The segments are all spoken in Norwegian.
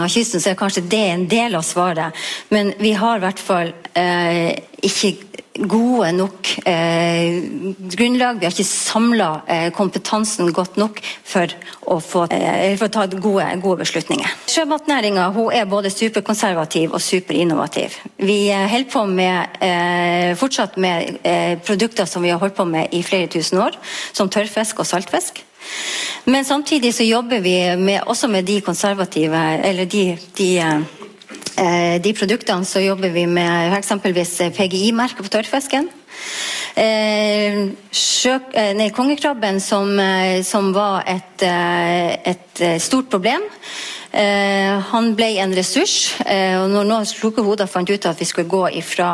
kysten, så kanskje det en del av svaret, men vi har I hvert fall ikke gode nok grunnlag, vi har ikke samlet kompetansen godt nok for å ta gode beslutninger. Sjømatnæringen, hun både superkonservativ og superinnovativ. Vi holder på fortsatt med produkter som vi har holdt på med I flere tusen år, som tørrfisk og saltfisk. Men samtidig så jobber vi også med de konservative, eller de produktene så jobber vi med eksempelvis PGI-merket på tørrfisken. Kongekrabben som var et stort problem. Han ble en ressurs, og når noen kloke hoder fant ut at vi skulle gå ifra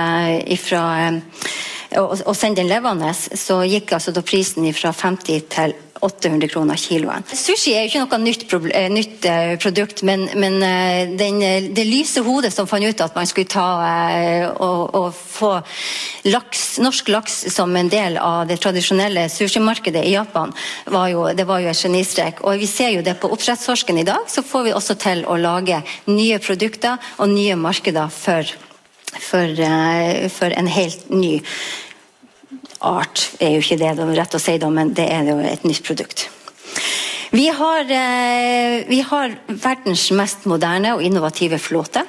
og sende den levende, så gikk altså da prisen fra 50 til 800 kroner kiloen. Sushi jo ikke noe nytt produkt, men det lyse hodet som fant ut at man skulle ta og få norsk laks som en del av det tradisjonelle sushi-markedet I Japan, det var jo et genistrek. Og vi ser jo det på oppdrettstorsken I dag, så får vi også til å lage nye produkter og nye markeder for en helt ny art jo ikke det rett å si da, men det jo et nytt produkt. Vi har verdens mest moderne og innovative flåte.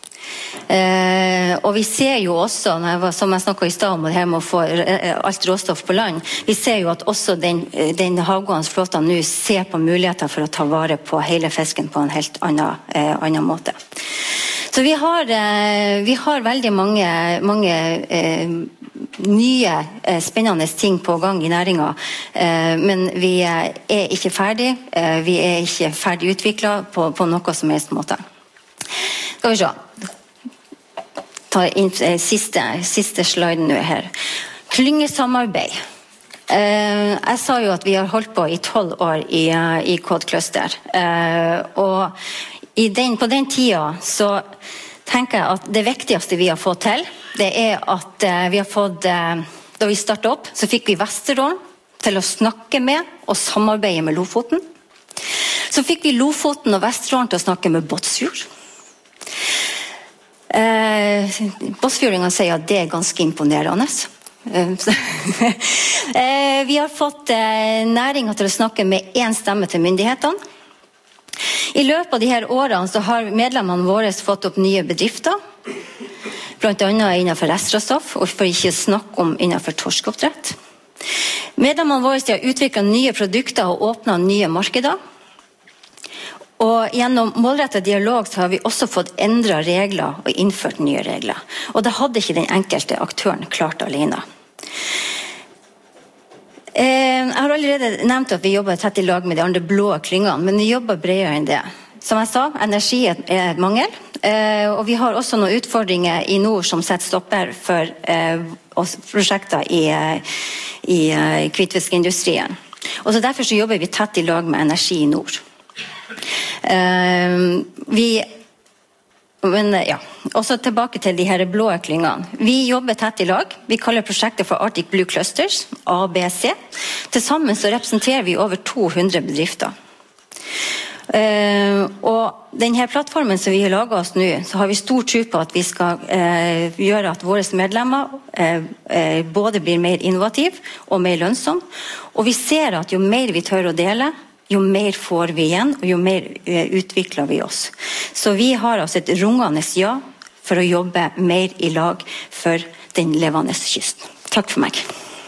Og vi ser jo også, som jeg snakket I sted om, det her med å få alt råstoff på land, vi ser jo at også den havgående flåten nå ser på muligheter for å ta vare på hele fisken på en helt annen måte. Så vi har veldig mange nye spennende ting på gang I næringen, men vi ikke ferdig, vi ikke ferdig utviklet på noe som helst måte. Skal vi se. Ta inn siste sliden nå her. Klyngesamarbeid. Jeg sa jo at vi har holdt på I 12 år I Code Cluster, og på den tiden så tenker jeg at det viktigste vi har fått til, det at vi har fått, da vi startet opp, så fikk vi Vesterålen til å snakke med og samarbeide med Lofoten. Så fikk vi Lofoten og Vesterålen til å snakke med Båtsfjord. Båtsfjordingene sier at det ganske imponerende. Vi har fått næringen til å snakke med en stemme til myndighetene. I løpet av de her årene så har medlemmene våre fått opp nye bedrifter, blant annet innenfor restråstoff, og for ikke snakke om innenfor torskeoppdrett. Medlemmene våre har utviklet nye produkter og åpnet nye markeder. Og gjennom målrettet dialog så har vi også fått endret regler og innført nye regler. Og det hadde ikke den enkelte aktøren klart alene. Jeg har allerede nevnt at vi jobber tett I lag med de andre blå klyngene, men vi jobber bredere enn det. Som jeg sa, energi et mangel, og vi har også noen utfordringer I nord som setter stopper for prosjekter I kvitfiskindustrien. Og så derfor så jobber vi tett I lag med energi I nord. Men ja, også tilbake til de her blå klyngene. Vi jobber tett I lag. Vi kaller prosjektet for Arctic Blue Clusters, ABC. Til sammen så representerer vi over 200 bedrifter. Og denne plattformen som vi har laget oss nå, så har vi stor tro på at vi skal gjøre at våre medlemmer både blir mer innovativ og mer lønnsom. Og vi ser at jo mer vi tør å dele, jo mer får vi igjen, og jo mer utvikler vi oss. Så vi har altså et rungende ja for å jobbe mer I lag for den levende kysten. Takk for meg.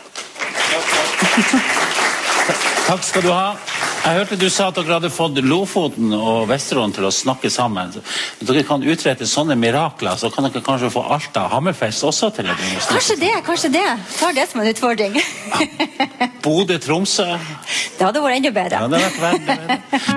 Takk skal du ha. Jeg hørte du sa at dere hadde fått Lofoten og Vesterålen til å snakke sammen. Hvis dere kan utrette sånne mirakler, så kan dere kanskje få Alta og Hammerfest også til å begynne å snakke. Kanskje det. Tar det som en utfordring. Bodø, Tromsø. Det hadde vært enda bedre. Ja, det hadde vært veldig bedre.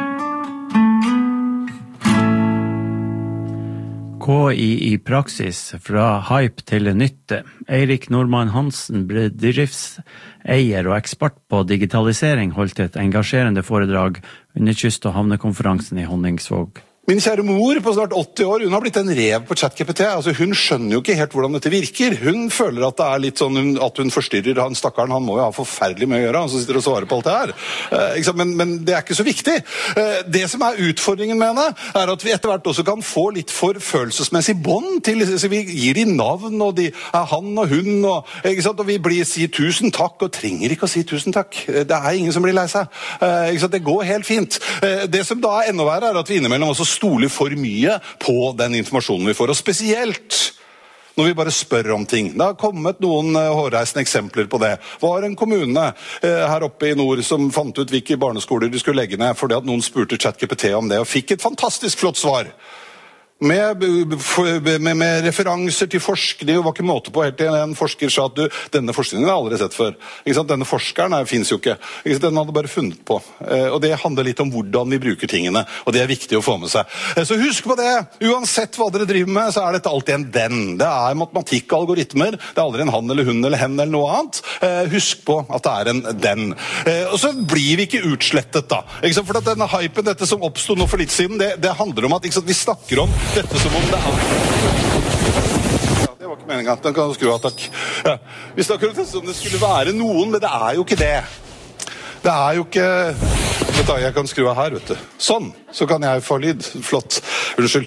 KI I praksis, fra hype til nytte. Eirik Normann Hansen, bedriftseier og ekspert på digitalisering, holdt et engasjerende foredrag under kyst- og havnekonferansen I Honningsvåg Min kjære mor på snart 80 år, hun har blitt en rev på ChatGPT. Altså, hun skjønner jo ikke helt hvordan dette virker. Hun føler at det litt sånn at hun forstyrrer han stakkaren. Han må jo ha forferdelig med å gjøre, han som sitter og svarer på alt det her. Men det ikke så viktig. Det som utfordringen med henne, at vi etter hvert også kan få litt for følelsesmessig bånd til. Så vi gir de navn, og de han og hun, og vi sier tusen takk, og trenger ikke å si tusen takk. Det ingen som blir lei seg. Det går helt fint. Det som da enda verre, at vi innimellom også stoler for mye på den informasjonen vi får, og spesielt når vi bare spør om ting. Det har kommet noen hårreisende eksempler på det. Var en kommune her oppe i nord som fant ut hvilke barneskoler de skulle legge ned, fordi at noen spurte ChatGPT om det, og fikk et fantastisk flott svar. Med referanser til forskning, og var ikke måte på helt til en forsker sa at denne forskningen har jeg aldri sett før. Denne forskeren finnes jo ikke. Den hadde bare funnet på. Og det handler litt om hvordan vi bruker tingene, og det viktig å få med seg. Så husk på det, uansett hva dere driver med, så dette alltid en den. Det matematikk, algoritmer, det aldri en han eller hun eller hen eller noe annet. Husk på at det en den. Og så blir vi ikke utslettet da. For at denne hypen, dette som oppstod nå for litt siden, det handler om at vi snakker om dette som om det det var ikke meningen. Den kan du skru av, takk. Ja. Vi snakker om det som det skulle være noen, men det jo ikke det. Det jo ikke... Jeg kan skru av her, vet du. Sånn, så kan jeg få lyd. Flott. Unnskyld.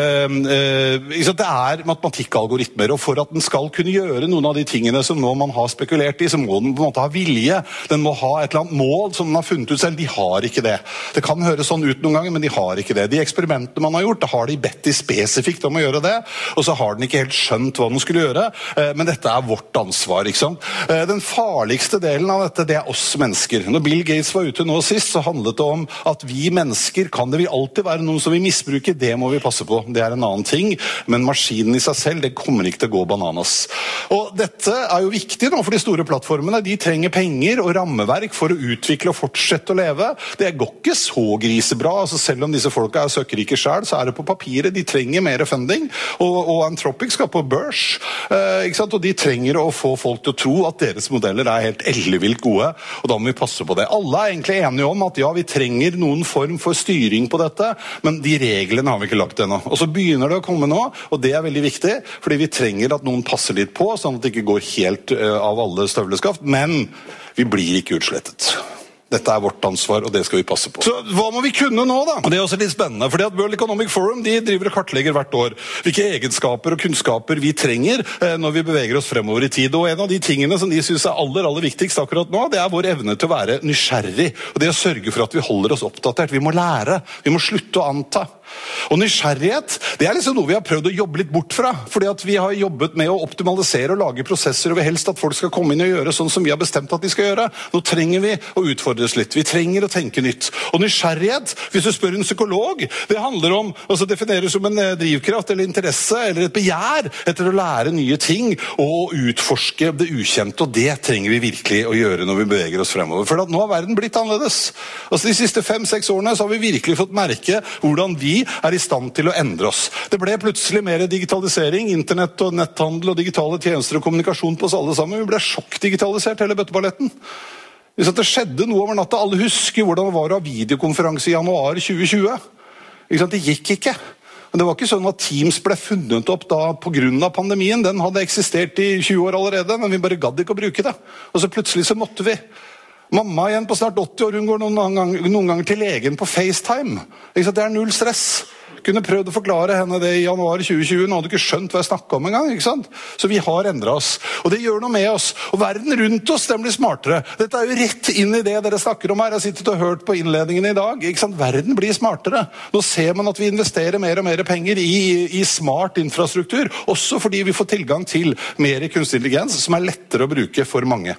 Det matematikkalgoritmer, og for at den skal kunne gjøre noen av de tingene som nå man har spekulert i, så må den på en måte ha vilje. Den må ha et eller annet mål som den har funnet ut selv. De har ikke det. Det kan høres sånn ut noen ganger, men de har ikke det. De eksperimentene man har gjort, da har de bedt de spesifikt om å gjøre det, og så har den ikke helt skjønt hva den skulle gjøre, men dette vårt ansvar, ikke sant? Den farligste delen av dette, det oss mennesker. Når Bill Gates var ute nå sist, så handlet det om at vi mennesker kan det vil alltid være noen som vi misbruker, det må vi passe på. Det en annen ting, men maskinen i seg selv, det kommer ikke til å gå bananas. Og dette jo viktig nå for de store plattformene. De trenger penger og rammeverk for å utvikle og fortsette å leve. Det går ikke så grisebra. Altså, selv om disse folka søkkerike selv, så det på papiret. De trenger mer funding, og Anthropic skal på børs. Ikke sant? Og de trenger å få folk til å tro at deres modeller helt ellevilt gode, og da må vi passe på det. Alle egentlig enige om at ja, vi trenger noen form for styring på dette, men de reglene har vi ikke lagt ennå. Og så begynner det å komme nå, og det veldig viktig, fordi vi trenger at noen passer litt på, sånn at det ikke går helt av alle støvleskaft, men vi blir ikke utslettet. Dette vårt ansvar, og det skal vi passe på. Så hva må vi kunne nå da? Det også litt spennende, fordi at World Economic Forum de driver og kartlegger hvert år hvilke egenskaper og kunnskaper vi trenger når vi beveger oss fremover i tid. Og en av de tingene som de synes aller, aller viktigst akkurat nå, det vår evne til å være nysgjerrig, og det å sørge for at vi holder oss oppdatert. Vi må lære, vi må slutte å anta. Og nysgjerrighet, det liksom noe vi har prøvd å jobbe litt bort fra, fordi at vi har jobbet med å optimalisere og lage prosesser, og vi helst at folk skal komme inn og gjøre sånn som vi har bestemt at de skal gjøre. Nå trenger vi å utfordres litt, vi trenger å tenke nytt. Og nysgjerrighet, hvis du spør en psykolog, det handler om, altså defineres som en drivkraft eller interesse, eller et begjær etter å lære nye ting, og utforske det ukjente, og det trenger vi virkelig å gjøre når vi beveger oss fremover. For at nå har verden blitt annerledes. Altså de siste 5-6 årene så har vi virkelig fått merke hvordan vi i stand til å endre oss. Det ble plutselig mer digitalisering, internett og netthandel og digitale tjenester og kommunikasjon på oss alle sammen. Vi ble sjokkdigitalisert hele bøtteballetten. Hvis det skjedde noe over natta, alle husker hvordan det var å ha videokonferanse i januar 2020. Det gikk ikke. Men det var ikke sånn at Teams ble funnet opp da på grunn av pandemien. Den hadde eksistert i 20 år allerede, men vi bare gadd ikke å bruke det. Og så plutselig så måtte vi. Mamma igjen på snart 80 år, hun går noen ganger til legen på FaceTime. Det null stress. Kunne prøvd å forklare henne det i januar 2020, hun hadde ikke skjønt hva jeg snakket om en gang, ikke sant? Så vi har endret oss, og det gjør noe med oss. Og verden rundt oss, den blir smartere. Dette jo rett inn i det dere snakker om her. Jeg har sittet og hørt på innledningen i dag, ikke sant? Verden blir smartere. Nå ser man at vi investerer mer og mer penger i smart infrastruktur, også fordi vi får tilgang til mer kunstig intelligens, som lettere å bruke for mange.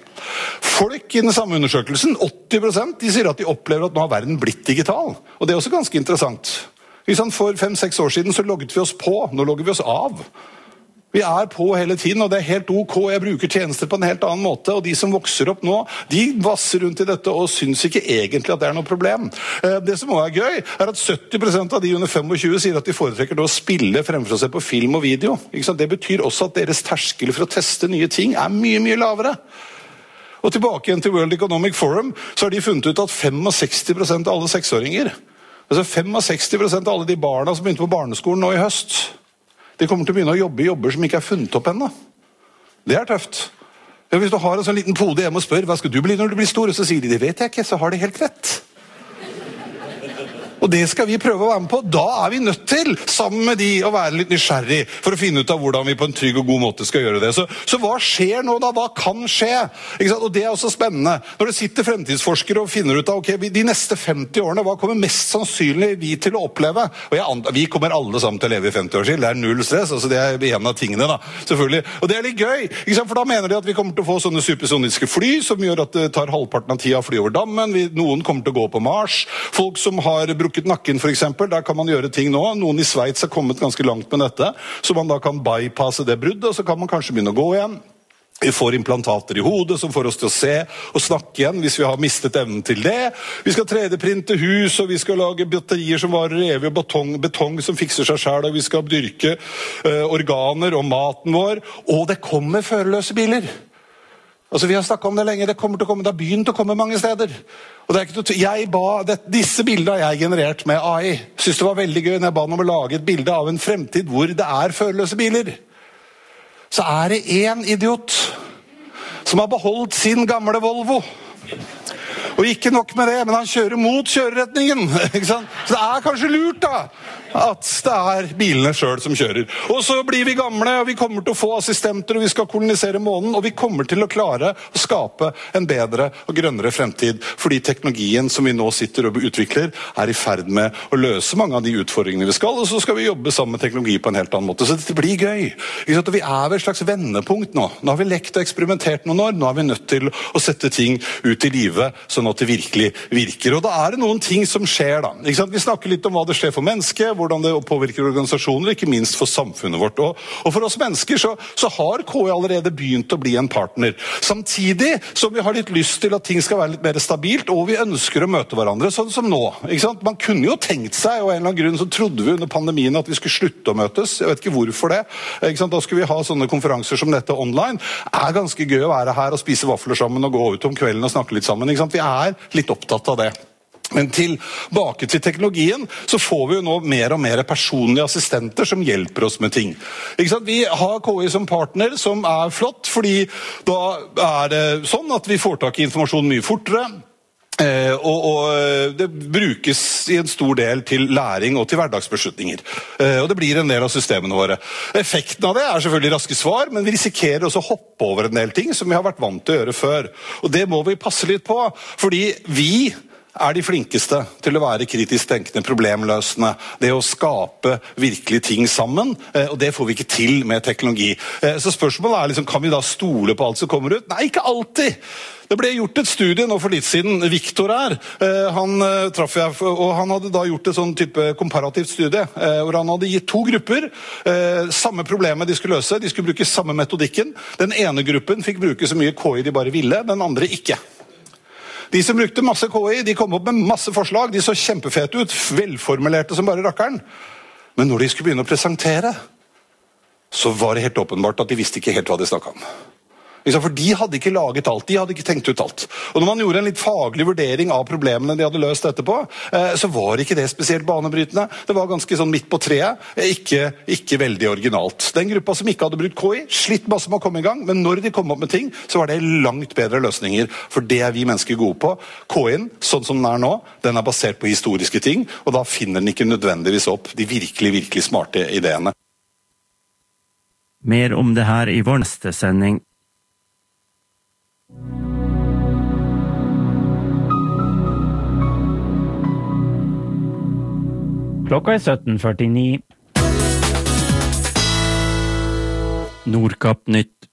Folk i den samme undersøkelsen, 80%, de sier at de opplever at nå har verden blitt digital. Og det også ganske interessant. For 5-6 år siden så logget vi oss på, nå logger vi oss av. Vi på hele tiden, og det helt ok, jeg bruker tjenester på en helt annen måte, og de som vokser opp nå, de vasser rundt i dette og synes ikke egentlig at det noe problem. Det som også gøy, at 70% av de under 25 sier at de foretrekker å spille fremfor å se på film og video. Det betyr også at deres terskel for å teste nye ting mye, mye lavere. Og tilbake igjen til World Economic Forum, så har de funnet ut at 65% av alle 6-åringer, Altså 65% av alle de barna som begynte på barneskolen nå i høst, de kommer til å begynne å jobbe i jobber som ikke funnet opp ennå. Det tøft. Ja, hvis du har en sånn liten pode hjemme og spør, hva skal du bli når du blir stor? Og så sier de, det vet jeg ikke, så har de helt rett. Og det skal vi prøve å være med på. Da vi nødt til, sammen med de, å være litt nysgjerrig for å finne ut av hvordan vi på en trygg og god måte skal gjøre det. Så hva skjer nå da? Hva kan skje? Ikke sant? Og det også spennende. Når det sitter fremtidsforskere og finner ut av, ok, de neste 50 årene, hva kommer mest sannsynlig vi til å oppleve? Og vi kommer alle sammen til å leve i 50 år til. Det null stress, altså det en av tingene da, selvfølgelig. Og det litt gøy, ikke sant? For da mener de at vi kommer til å få sånne supersoniske fly, som gjør at det tar halvparten av tida å fly over dammen. Noen kommer til å gå på Mars. Folk som har brukket nakken for eksempel, der kan man gjøre ting nå. Noen i Sveits har kommet ganske langt med dette, så man da kan bypasse det bruddet, og så kan man kanskje begynne å gå igjen. Vi får implantater i hodet som får oss til å se og snakke igjen hvis vi har mistet evnen til det. Vi skal 3D-printe hus, og vi skal lage batterier som varer evig, og betong som fikser seg selv, og vi skal dyrke organer og maten vår, og det kommer førerløse biler. Altså, vi har snakket om det lenge, det kommer til å komme, det har begynt å komme mange steder. Og det ikke noe, disse bildene har jeg generert med AI. Synes det var veldig gøy når jeg ba om å lage et bilde av en fremtid hvor det førerløse biler. Så det en idiot som har beholdt sin gamle Volvo. Og ikke nok med det, men han kjører mot kjøreretningen. Ikke sant? Så det kanskje lurt da, at det bilene selv som kjører. Og så blir vi gamle, og vi kommer til å få assistenter, og vi skal kolonisere månen, og vi kommer til å klare å skape en bedre og grønnere fremtid, fordi teknologien som vi nå sitter og utvikler, i ferd med å løse mange av de utfordringene vi skal, og så skal vi jobbe sammen med teknologi på en helt annen måte. Så det blir gøy. Ikke sant? Og vi ved et slags vendepunkt nå. Nå har vi lekt og eksperimentert noen år, nå vi nødt til å sette ting ut i livet, sånn at det virkelig virker. Og da det noen ting som skjer da. Ikke sant? Vi snakker litt om hva det skjer for mennesket, hvordan det påvirker organisasjoner, ikke minst for samfunnet vårt. Og for oss mennesker så har KI allerede begynt å bli en partner. Samtidig som vi har litt lyst til at ting skal være litt mer stabilt, og vi ønsker å møte hverandre, sånn som nå. Ikke sant? Man kunne jo tenkt seg, og av en eller annen grunn så trodde vi under pandemien at vi skulle slutte å møtes. Jeg vet ikke hvorfor det. Ikke sant? Da skulle vi ha sånne konferanser som dette online. Det ganske gøy å være her og spise vafler sammen og gå ut om kvelden og snakke litt sammen. Ikke sant? Vi litt opptatt av det. Men tilbake til teknologien, så får vi jo nå mer og mer personlige assistenter som hjelper oss med ting. Ikke sant? Vi har KI som partner, som flott, fordi da det sånn at vi får tak i informasjon mye fortere, og det brukes i en stor del til læring og til hverdagsbeslutninger. Og det blir en del av systemene våre. Effekten av det selvfølgelig raske svar, men vi risikerer også å hoppe over en del ting som vi har vært vant til å gjøre før. Og det må vi passe litt på, fordi vi de flinkeste til å være kritisk tenkende, problemløsende, det å skape virkelig ting sammen, og det får vi ikke til med teknologi. Så spørsmålet liksom, kan vi da stole på alt som kommer ut? Nei, ikke alltid! Det ble gjort et studie nå for litt siden, Victor han traff jeg, og han hadde da gjort et sånn type komparativt studie, hvor han hadde gitt 2 grupper, samme problemet de skulle løse, de skulle bruke samme metodikken. Den ene gruppen fikk bruke så mye KI de bare ville, den andre ikke. De som brukte masse KI, de kom opp med masse forslag, de så kjempefete ut, velformulerte som bare rakkeren. Men når de skulle begynne å presentere, så var det helt åpenbart at de visste ikke helt hva de snakket om. For de hadde ikke laget alt, de hadde ikke tenkt ut alt. Og når man gjorde en litt faglig vurdering av problemene de hadde løst etterpå, så var ikke det spesielt banebrytende. Det var ganske sånn midt på treet, ikke veldig originalt. Den gruppa som ikke hadde brukt KI, slitt masse med å komme i gang, men når de kom opp med ting, så var det langt bedre løsninger, for det vi mennesker gode på. KI-en, sånn som den nå, den basert på historiske ting, og da finner den ikke nødvendigvis opp de virkelig, virkelig smarte ideene. Mer om det her i vår neste sending. Klokka 17:49. Nordkapp nytt.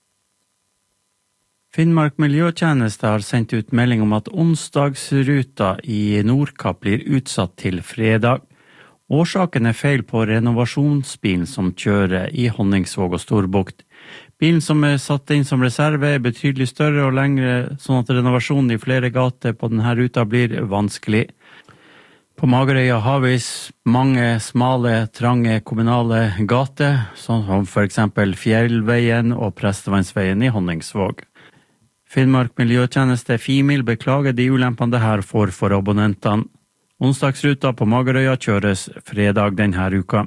Finnmark Miljøtjeneste har sendt ut melding om at onsdagsruta i Nordkapp blir utsatt til fredag. Årsaken feil på renovasjonsbilen som kjører i Honningsvåg og Storbukt. Bilen som satt inn som reserve betydelig større og lengre, sånn at renovasjonen i flere gater på denne ruta blir vanskelig. På Magerøya har vi mange smale, trange kommunale gater, sånn som for eksempel Fjellveien og Prestevannsveien i Honningsvåg. Finnmark Miljøtjeneste Fimil beklager de ulempene det her får for abonnentene. Onsdagsruta på Magerøya kjøres fredag denne uka.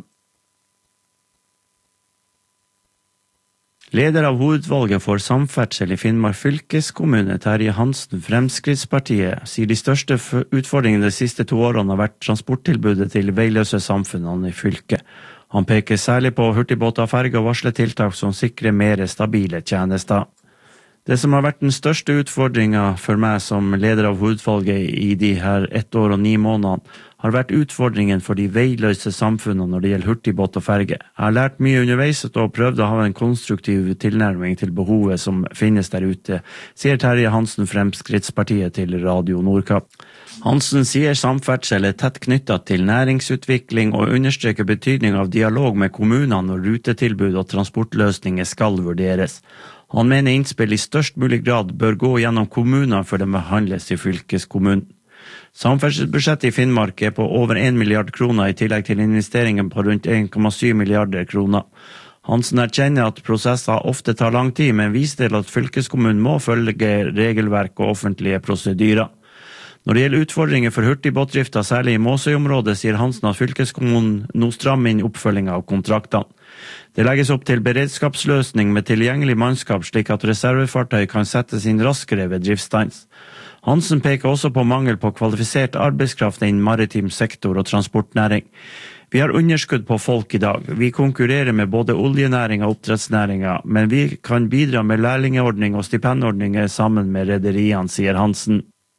Leder av hovedvalget for samferdsel i Finnmark fylkeskommune, Terje Hansen, Fremskrittspartiet, sier de største utfordringene de siste 2 årene har vært transporttilbudet til veiløse samfunnene i fylket. Han peker særlig på hurtigbåter, ferger og varsler tiltak som sikrer mer stabile tjenester. Det som har vært den største utfordringen for meg som leder av hovedvalget i de her 1 år og 9 månedene, har vært utfordringen for de veiløse samfunnene når det gjelder hurtigbåt og ferge. Jeg har lært mye underveis og prøvd å ha en konstruktiv tilnærming til behovet som finnes der ute, sier Terje Hansen, Fremskrittspartiet til Radio Nordkapp. Hansen sier samferdsel er tett knyttet til næringsutvikling og understreker betydning av dialog med kommunene når rutetilbud og transportløsninger skal vurderes. Han mener innspill i størst mulig grad bør gå gjennom kommuner før de behandles i fylkeskommunen. Samferdselsbudsjettet i Finnmark er på over 1 milliard kroner i tillegg til investeringen på rundt 1,7 milliarder kroner. Hansen erkjenner at prosesser ofte tar lang tid, men viser til at fylkeskommunen må følge regelverk og offentlige prosedyrer. Når det gjelder utfordringer for hurtigbåtdrifta, særlig i Måsøy-området, sier Hansen at fylkeskommunen nå strammer inn oppfølging av kontraktene. Det legges opp til beredskapsløsning med tilgjengelig mannskap slik at reservefartøy kan settes inn raskere ved driftsstans. Hansen peker også på mangel på kvalifisert arbeidskraft innen maritim sektor og transportnæring. Vi har underskudd på folk i dag. Vi konkurrerer med både oljenæringa og oppdrettsnæringa, men vi kan bidra med lærlingeordning og stipendordninger sammen med rederiene, sier Hansen.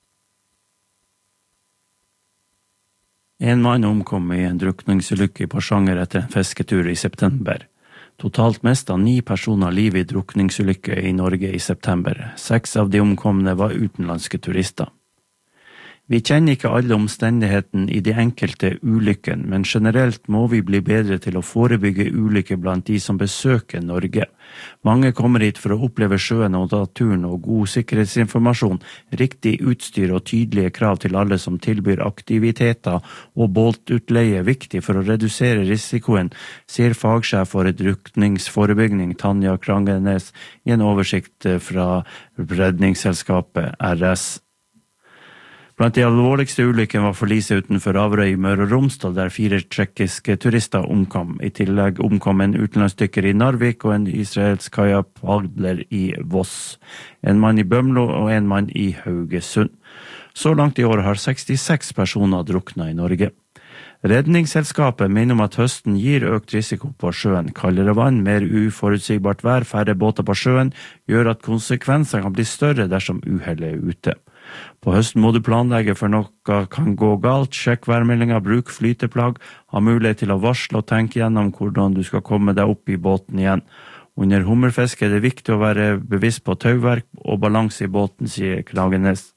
En mann omkom i en drukningsulykke i Porsanger etter en fisketur i september. Totalt mistet 9 personer livet i drukningsulykke i Norge i september. 6 av de omkomne var utenlandske turister. Vi kjenner ikke alle omstendighetene i de enkelte ulykkene, men generelt må vi bli bedre til å forebygge ulykker blant de som besøker Norge. Mange kommer hit for å oppleve sjøen og naturen og god sikkerhetsinformasjon, riktig utstyr og tydelige krav til alle som tilbyr aktiviteter og båtutleie viktig for å redusere risikoen, sier fagsjef for drukningsforebygging Tanja Krangenes i en oversikt fra Redningsselskapet RS. Blant de alvorligste ulykkene var forliset utenfor Averøy i Møre og Romsdal, der 4 tsjekkiske turister omkom. I tillegg omkom en utenlandsdykker i Narvik og en israelsk kajakkpadler i Voss. En mann i Bømlo og en mann i Haugesund. Så langt i år har 66 personer druknet i Norge. Redningsselskapet minner om at høsten gir økt risiko på sjøen. Kaldere vann, mer uforutsigbart vær, færre båter på sjøen, gjør at konsekvensene kan bli større dersom uhellet er ute. På høsten må du planlegge for noe kan gå galt, sjekk værmeldinger, bruk flyteplagg, ha mulighet til å varsle og tenke gjennom hvordan du skal komme deg opp i båten igjen. Under hummerfiske er det viktig å være bevisst på tauverk og balanse i båten, sier Klagenes.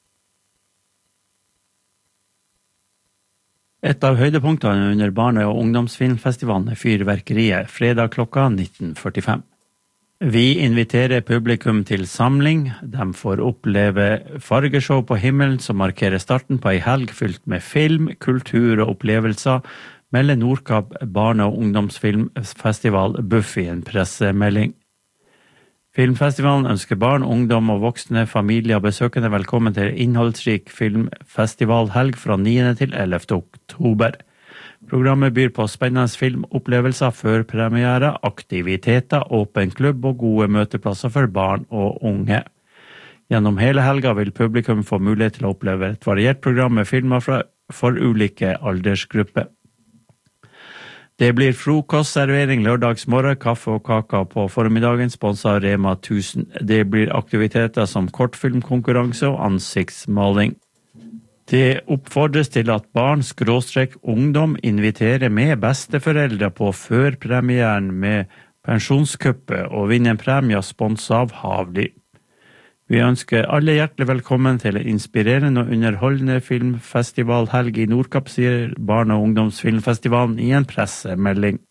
Et av høydepunktene under barne- og ungdomsfilmfestivalen er fyrverkeriet, fredag klokka 19:45. Vi inviterer publikum til samling. De får oppleve fargeshow på himmelen som markerer starten på en helg fylt med film, kultur og opplevelser, melder Nordkapp barne- og ungdomsfilmfestival Buff i en pressemelding. Filmfestivalen ønsker barn, ungdom og voksne, familier og besøkende velkommen til innholdsrik filmfestivalhelg fra 9. til 11. oktober. Programmet byr på spennende filmopplevelser før premiere, aktiviteter, åpen klubb og gode møteplasser for barn og unge. Gjennom hele helga vil publikum få mulighet til å oppleve et variert program med filmer for ulike aldersgrupper. Det blir frokostservering lørdagsmorgen, kaffe og kaka på formiddagen, sponset av Rema 1000. Det blir aktiviteter som kortfilmkonkurranse og ansiktsmaling. Det oppfordres til at barn/ungdom inviterer med besteforeldre på førpremieren med pensjonskuppet og vinner en premie sponset av Havli. Vi ønsker alle hjertelig velkommen til en inspirerende og underholdende filmfestivalhelg i Nordkapp, sier Barne- og ungdomsfilmfestivalen i en pressemelding.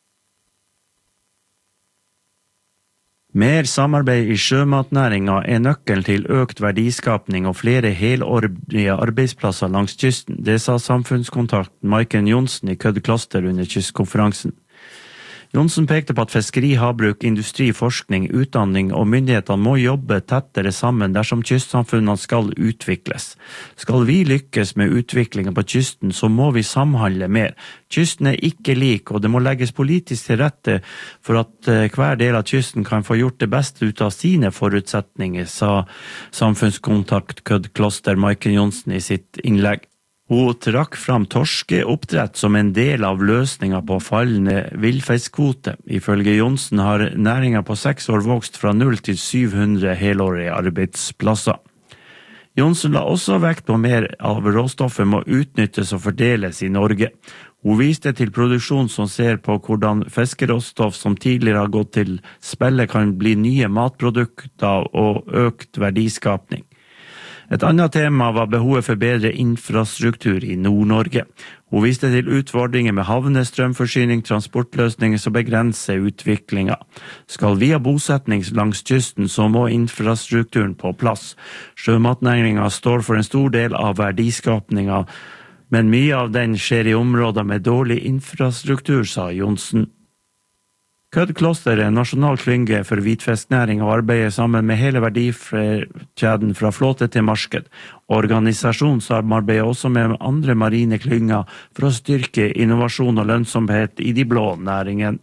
Mer samarbeid i sjømatnæringa er nøkkelen til økt verdiskapning og flere helårige arbeidsplasser langs kysten. Det sa samfunnskontakt Maiken Johnsen i Kødd Kloster under kystkonferansen. Johnsen pekte på at fiskeri, havbruk, industri, forskning, utdanning og myndighetene må jobbe tettere sammen dersom kystsamfunnene skal utvikles. Skal vi lykkes med utviklingen på kysten, så må vi samhandle mer. Kysten ikke lik, og det må legges politisk til rette for at hver del av kysten kan få gjort det beste ut av sine forutsetninger, sa samfunnskontakt Kødd Kloster Maiken Johnsen i sitt innlegg. Hun trakk fram torskeoppdrett som en del av løsningen på fallende villfiskkvote. Ifølge Johnsen har næringen på 6 år vokst fra 0 til 700 helårige arbeidsplasser. Johnsen la også vekt på mer av råstoffet må utnyttes og fordeles i Norge. Hun viste til produksjon som ser på hvordan fiskeråstoff som tidligere har gått til spille kan bli nye matprodukter og økt verdiskapning. Et annet tema var behovet for bedre infrastruktur i Nord-Norge. Hun viste til utfordringer med havne, strømforsyning, transportløsninger som begrenser utviklingen. Skal vi ha bosetning langs kysten, så må infrastrukturen på plass. Sjømatnæringen står for en stor del av verdiskapningen, men mye av den skjer i områder med dårlig infrastruktur, sa Johnsen. Kødd Kloster er en nasjonal klynge for hvitfisknæring og arbeider sammen med hele verdikjeden fra flåte til marked. Organisasjonen samarbeider også med andre marine klynger for å styrke innovasjon og lønnsomhet i de blå næringen.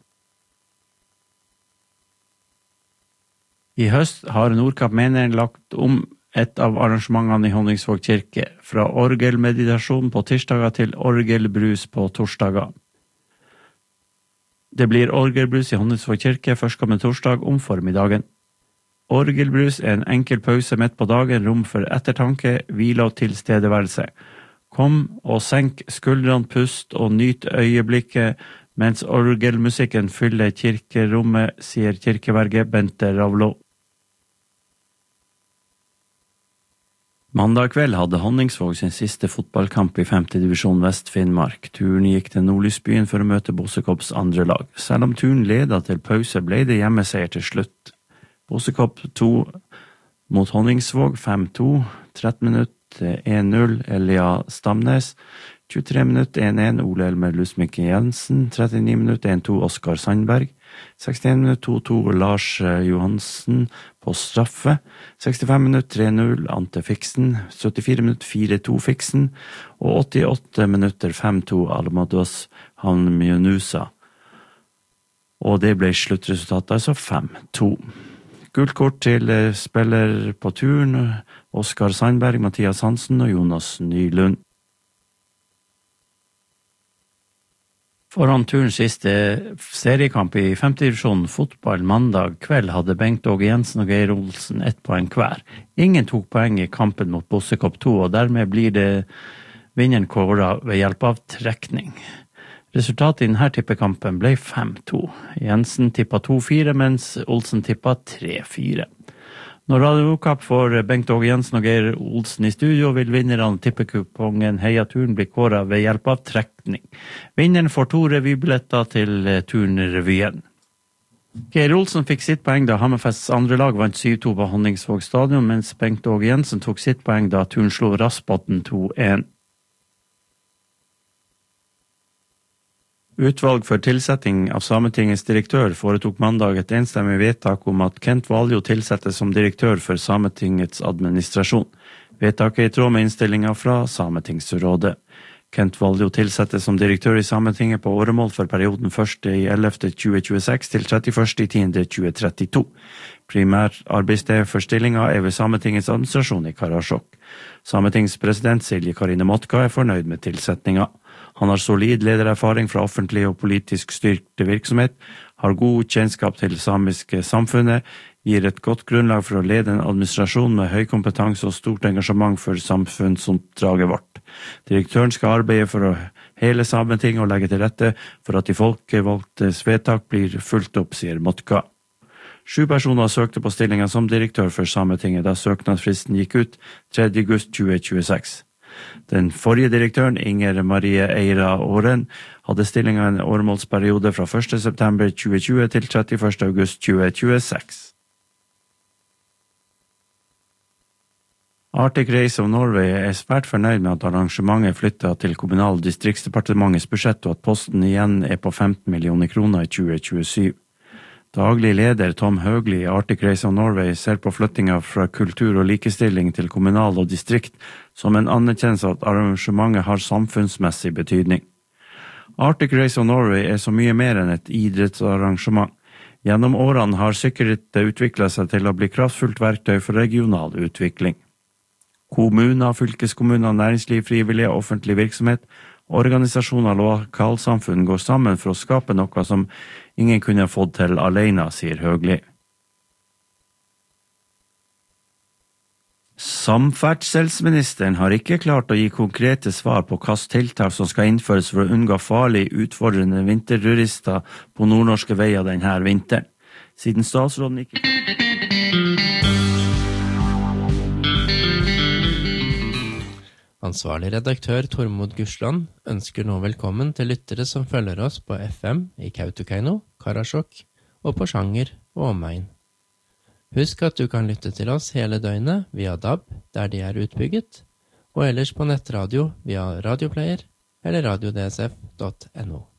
I høst har Nordkapp-meneren lagt om et av arrangementene i Honningsvåg kirke, fra orgelmeditasjon på tirsdager til orgelbrus på torsdager. Det blir orgelbrus i Honningsvåg kirke førstkommende torsdag om formiddagen. Orgelbrus er en enkel pause midt på dagen, rom for ettertanke, hvile og tilstedeværelse. Kom og senk skuldrene, pust og nyt øyeblikket mens orgelmusikken fyller kirkerommet, sier kirkeverget Bente Ravlo. Mandag kveld hadde Honningsvåg sin siste fotballkamp i 5. divisjon Vest-Finnmark. Turen gikk til Nordlysbyen for å møte Bossekops andre lag. Selv om turen ledet til pause, ble det hjemmeseier til slutt. Bossekop 2 mot Honningsvåg 5-2, 13 minutter 1-0 Elia Stamnes, 23 minutter 1-1 Ole Elmer Lusmik Jensen, 39 minutter 1-2 Oskar Sandberg, 61 minutter 2-2 Lars Johansen på straffe, 65 minutter 3-0 Ante Fiksen, 74 minutter 4-2 Fiksen, og 88 minutter 5-2 Almados Hanmjunusa. Og det ble sluttresultatet, altså 5-2. Gult kort til spiller på turen, Oskar Sandberg, Mathias Hansen og Jonas Nylund. Foran turens siste seriekamp i 5. divisjon fotball mandag kveld hadde Bengt Åge Jensen og Geir Olsen 1 poeng hver. Ingen tok poeng i kampen mot Bossekopp 2, og dermed blir det vinneren kåret ved hjelp av trekning. Resultatet i denne tippekampen ble 5-2. Jensen tippet 2-4, mens Olsen tippet 3-4. Når Radio Nordkapp får Bengt Åge Jensen og Geir Olsen i studio, vil vinnerne tippekupongen Heia Turen bli kåret ved hjelp av trekning. Vinneren får 2 revybilletter til Turnrevyen. Geir Olsen fikk sitt poeng da Hammerfests andre lag vant 7-2 på Honningsvåg stadion, mens Bengt Åge Jensen tok sitt poeng da Turn slo Rassbotn 2-1. Utvalg for tilsetting av Sametingets direktør foretok mandag et enstemmig vedtak om at Kent Valjo tilsettes som direktør for Sametingets administrasjon. Vedtaket er i tråd med innstillingen fra Sametingsrådet. Kent Valjo tilsettes som direktør i Sametinget på åremål for perioden 1.11.2026 til 31.10.2032. Primær arbeidssted for stillingen er ved Sametingets administrasjon i Karasjok. Sametingspresident Silje Karine Motka er fornøyd med tilsetningen. Han har solid ledererfaring fra offentlig og politisk styrte virksomhet, har god kjennskap til samiske samfunnet, gir et godt grunnlag for å lede en administrasjon med høy kompetanse og stort engasjement for samfunnsoppdraget vårt. Direktøren skal arbeide for å hele Sametinget og legge til rette for at de folkevalgtes vedtak blir fulgt opp, sier Motka. 7 personer søkte på stillingen som direktør for Sametinget da søknadsfristen gikk ut 3. august 2026. Den forrige direktøren, Inger Marie Eira Åren, hadde stillingen en åremålsperiode fra 1. september 2020 til 31. august 2026. Arctic Race of Norway er svært fornøyd med at arrangementet flyttet til Kommunal- og distriktsdepartementets budsjett, og at posten igjen er på 15 millioner kroner i 2027. Daglig leder Tom Høgli i Arctic Race of Norway ser på flyttingen fra kultur og likestilling til kommunal og distrikt som en anerkjennelse at arrangementet har samfunnsmessig betydning. Arctic Race of Norway er så mye mer enn et idrettsarrangement. Gjennom årene har sykkelrittet utviklet seg til å bli kraftfullt verktøy for regional utvikling. Kommuner, fylkeskommuner, næringsliv, frivillige og offentlig virksomhet, organisasjoner og lokalsamfunn går sammen for å skape noe som ingen kunne fått til alene, sier Høgli. Samferdselsministeren har ikke klart å gi konkrete svar på hvilke tiltak som skal innføres for å unngå farlig utfordrende vinterturister på nordnorske veier denne vinteren. Siden statsråden ikke... Ansvarlig redaktør Tormod Gursland ønsker nå velkommen til lyttere som følger oss på FM i Kautokeino, Karasjok og på Sjanger og omegn. Husk at du kan lytte til oss hele døgnet via DAB, der de er utbygget, og ellers på nettradio via radioplayer eller radiodsf.no.